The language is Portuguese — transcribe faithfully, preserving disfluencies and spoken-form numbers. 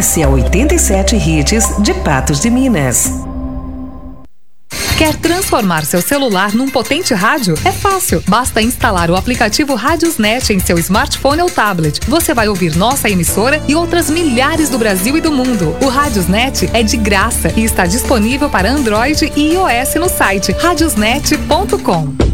Essa é a oitenta e sete Hits de Patos de Minas. Quer transformar seu celular num potente rádio? É fácil. Basta instalar o aplicativo Radiosnet em seu smartphone ou tablet. Você vai ouvir nossa emissora e outras milhares do Brasil e do mundo. O Radiosnet é de graça e está disponível para Android e iOS no site radiosnet ponto com.